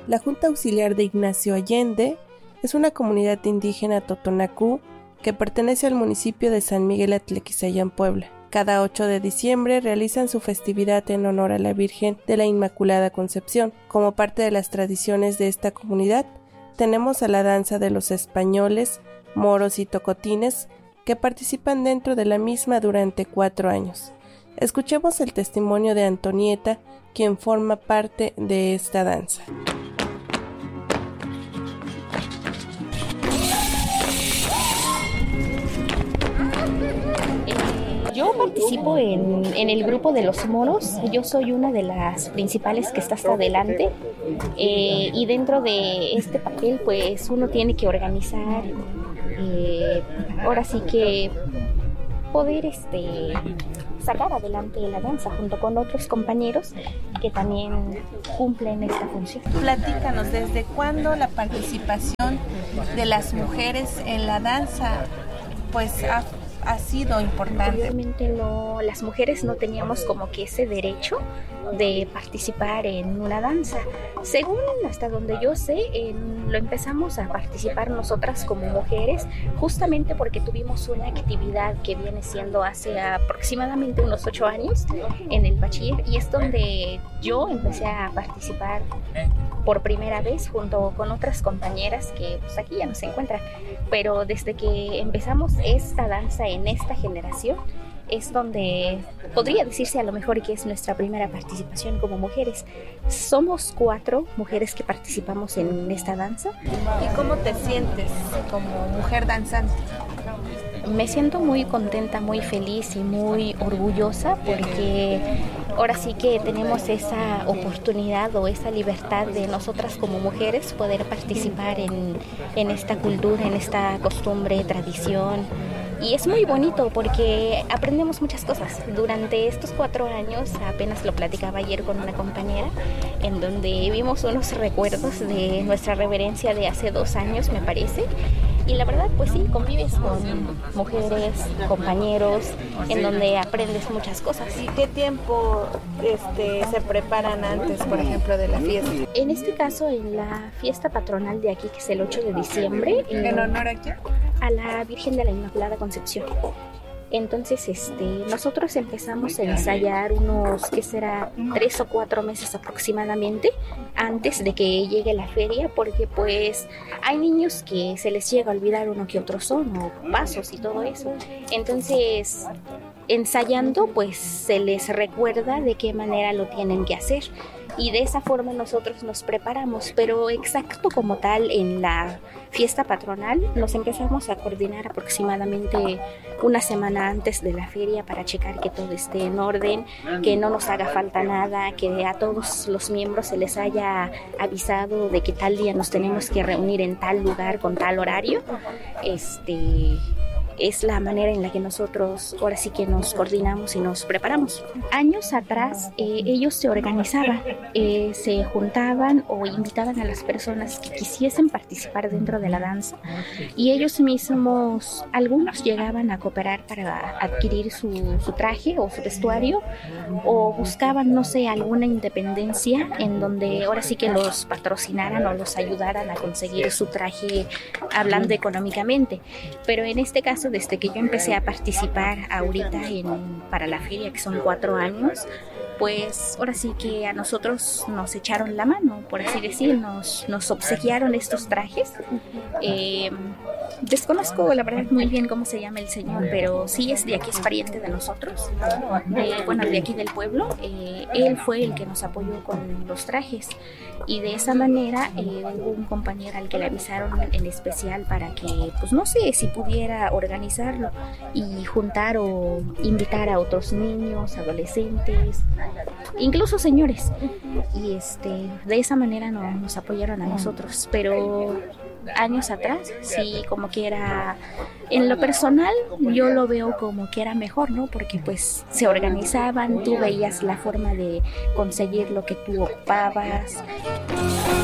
La Junta Auxiliar de Ignacio Allende es una comunidad indígena totonacú que pertenece al municipio de San Miguel Atlequizayán, Puebla. Cada 8 de diciembre realizan su festividad en honor a la Virgen de la Inmaculada Concepción. Como parte de las tradiciones de esta comunidad, tenemos a la danza de los españoles, moros y tocotines que participan dentro de la misma durante 4 años. Escuchemos el testimonio de Antonieta, quien forma parte de esta danza. Yo participo en el grupo de los moros. Yo soy una de las principales que está hasta adelante, y dentro de este papel pues uno tiene que organizar, ahora sí que poder sacar adelante la danza junto con otros compañeros que también cumplen esta función. Platícanos, ¿desde cuándo la participación de las mujeres en la danza pues ha sido importante? Obviamente las mujeres no teníamos como que ese derecho de participar en una danza. Según hasta donde yo sé, lo empezamos a participar nosotras como mujeres justamente porque tuvimos una actividad que viene siendo hace aproximadamente unos 8 años en el bachiller, y es donde yo empecé a participar por primera vez junto con otras compañeras que pues aquí ya no se encuentran, pero desde que empezamos esta danza en esta generación es donde podría decirse a lo mejor que es nuestra primera participación como mujeres. Somos 4 mujeres que participamos en esta danza. ¿Y cómo te sientes como mujer danzante? Me siento muy contenta, muy feliz y muy orgullosa porque ahora sí que tenemos esa oportunidad o esa libertad de nosotras como mujeres poder participar en esta cultura, en esta costumbre, tradición. Y es muy bonito porque aprendemos muchas cosas. Durante estos 4 años, apenas lo platicaba ayer con una compañera, en donde vimos unos recuerdos de nuestra reverencia de hace 2 años, me parece. Y la verdad, pues sí, convives con mujeres, compañeros, en donde aprendes muchas cosas. ¿Y qué tiempo se preparan antes, por ejemplo, de la fiesta? En este caso, en la fiesta patronal de aquí, que es el 8 de diciembre. ¿En honor a quién? A la Virgen de la Inmaculada Concepción. Entonces, nosotros empezamos a ensayar unos, ¿qué será? 3 o 4 meses aproximadamente antes de que llegue la feria, porque pues hay niños que se les llega a olvidar uno que otro son, o pasos y todo eso. Entonces, ensayando, pues se les recuerda de qué manera lo tienen que hacer. Y de esa forma nosotros nos preparamos, pero exacto como tal en la fiesta patronal nos empezamos a coordinar aproximadamente una semana antes de la feria para checar que todo esté en orden, que no nos haga falta nada, que a todos los miembros se les haya avisado de que tal día nos tenemos que reunir en tal lugar con tal horario. Es la manera en la que nosotros ahora sí que nos coordinamos y nos preparamos. Años atrás ellos se organizaban, se juntaban o invitaban a las personas que quisiesen participar dentro de la danza, y ellos mismos, algunos llegaban a cooperar para adquirir su traje o su vestuario, o buscaban, no sé, alguna independencia en donde ahora sí que los patrocinaran o los ayudaran a conseguir su traje, hablando económicamente. Pero en este caso, desde que yo empecé a participar ahorita para la feria, que son 4 años, pues ahora sí que a nosotros nos echaron la mano, por así decir, nos obsequiaron estos trajes. Desconozco la verdad muy bien cómo se llama el señor, pero sí es de aquí, es pariente de nosotros, de aquí del pueblo. Él fue el que nos apoyó con los trajes, y de esa manera hubo un compañero al que le avisaron en especial para que, pues no sé, si pudiera organizarlo y juntar o invitar a otros niños, adolescentes, incluso señores, y de esa manera nos apoyaron a nosotros. Pero años atrás, sí, como que era, en lo personal, yo lo veo como que era mejor, ¿no? Porque pues se organizaban, tú veías la forma de conseguir lo que tú ocupabas.